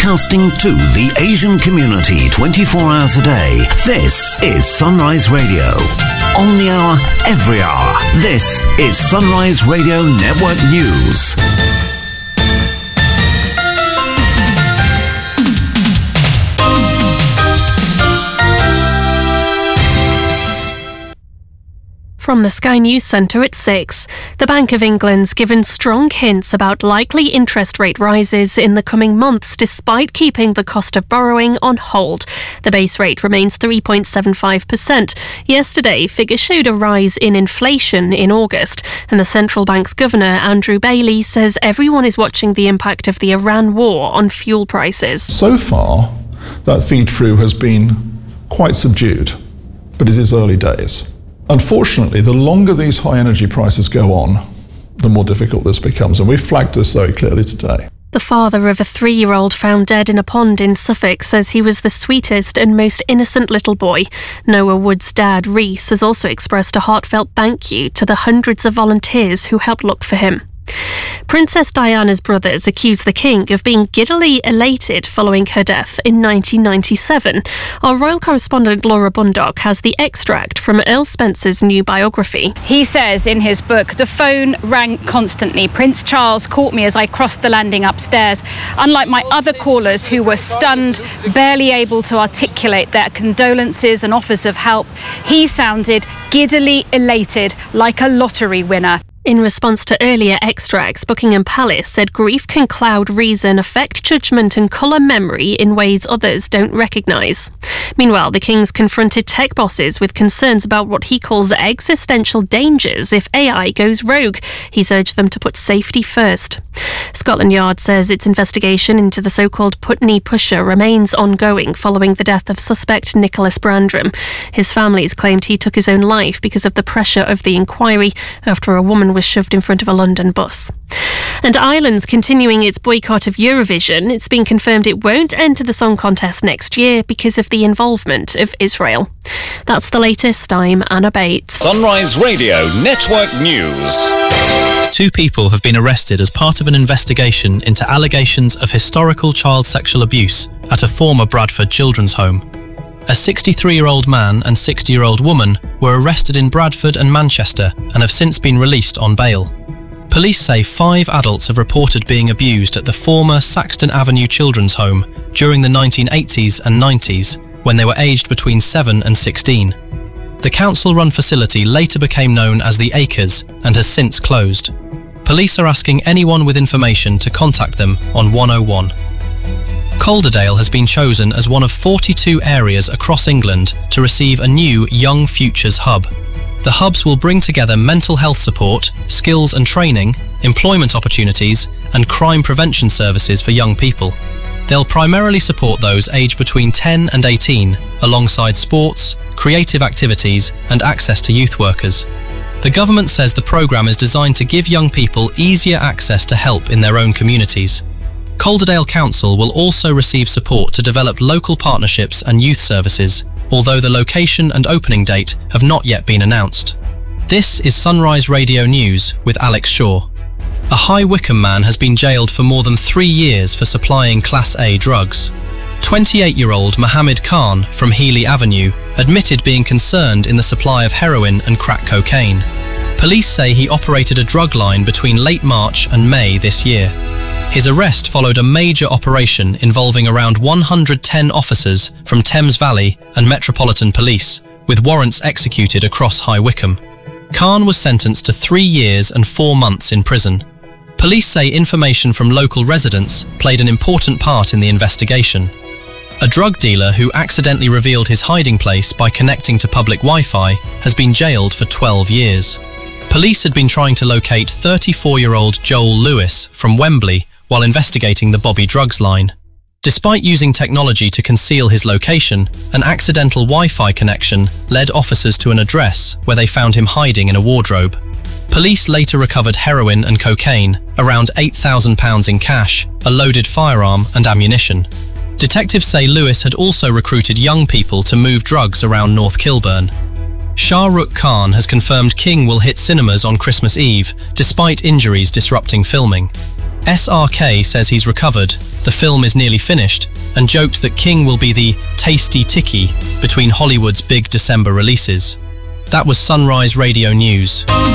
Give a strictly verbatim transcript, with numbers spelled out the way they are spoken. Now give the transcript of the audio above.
broadcasting to the Asian community twenty-four hours a day. This is Sunrise Radio. On the hour, every hour. This is Sunrise Radio Network News. From the Sky News Centre at six. The Bank of England's given strong hints about likely interest rate rises in the coming months, despite keeping the cost of borrowing on hold. The base rate remains three point seven five percent. Yesterday, figures showed a rise in inflation in August, and the central bank's governor, Andrew Bailey, says everyone is watching the impact of the Iran war on fuel prices. So far, that feed-through has been quite subdued, but it is early days. Unfortunately, the longer these high energy prices go on, the more difficult this becomes, and we've flagged this very clearly today. The father of a three-year-old found dead in a pond in Suffolk says he was the sweetest and most innocent little boy. Noah Wood's dad, Reese, has also expressed a heartfelt thank you to the hundreds of volunteers who helped look for him. Princess Diana's brothers accuse the king of being giddily elated following her death in nineteen ninety-seven. Our royal correspondent Laura Bundock has the extract from Earl Spencer's new biography. He says in his book, "The phone rang constantly. Prince Charles caught me as I crossed the landing upstairs. Unlike my other callers who were stunned, barely able to articulate their condolences and offers of help, he sounded giddily elated like a lottery winner." In response to earlier extracts, Buckingham Palace said grief can cloud reason, affect judgment and colour memory in ways others don't recognise. Meanwhile, the King's confronted tech bosses with concerns about what he calls existential dangers if A I goes rogue. He's urged them to put safety first. Scotland Yard says its investigation into the so-called Putney Pusher remains ongoing following the death of suspect Nicholas Brandram. His family's claimed he took his own life because of the pressure of the inquiry after a woman was shoved in front of a London bus. And Ireland's continuing its boycott of Eurovision. It's been confirmed it won't enter the song contest next year because of the involvement of Israel. That's the latest. I'm Anna Bates. Sunrise Radio Network News. Two people have been arrested as part of an investigation into allegations of historical child sexual abuse at a former Bradford children's home. A sixty-three-year-old man and sixty-year-old woman were arrested in Bradford and Manchester and have since been released on bail. Police say five adults have reported being abused at the former Saxton Avenue Children's Home during the nineteen eighties and nineties, when they were aged between seven and sixteen. The council-run facility later became known as the Acres and has since closed. Police are asking anyone with information to contact them on one oh one. Calderdale has been chosen as one of forty-two areas across England to receive a new Young Futures Hub. The hubs will bring together mental health support, skills and training, employment opportunities, and crime prevention services for young people. They'll primarily support those aged between ten and eighteen, alongside sports, creative activities, and access to youth workers. The government says the programme is designed to give young people easier access to help in their own communities. Calderdale Council will also receive support to develop local partnerships and youth services, although the location and opening date have not yet been announced. This is Sunrise Radio News with Alex Shaw. A High Wycombe man has been jailed for more than three years for supplying Class A drugs. twenty-eight-year-old Mohammed Khan from Healy Avenue admitted being concerned in the supply of heroin and crack cocaine. Police say he operated a drug line between late March and May this year. His arrest followed a major operation involving around one hundred ten officers from Thames Valley and Metropolitan Police, with warrants executed across High Wycombe. Khan was sentenced to three years and four months in prison. Police say information from local residents played an important part in the investigation. A drug dealer who accidentally revealed his hiding place by connecting to public Wi-Fi has been jailed for twelve years. Police had been trying to locate thirty-four-year-old Joel Lewis from Wembley while investigating the Bobby Drugs line. Despite using technology to conceal his location, an accidental Wi-Fi connection led officers to an address where they found him hiding in a wardrobe. Police later recovered heroin and cocaine, around eight thousand pounds in cash, a loaded firearm and ammunition. Detectives say Lewis had also recruited young people to move drugs around North Kilburn. Shah Rukh Khan has confirmed King will hit cinemas on Christmas Eve, despite injuries disrupting filming. S R K says he's recovered, the film is nearly finished, and joked that King will be the tasty ticky between Hollywood's big December releases. That was Sunrise Radio News.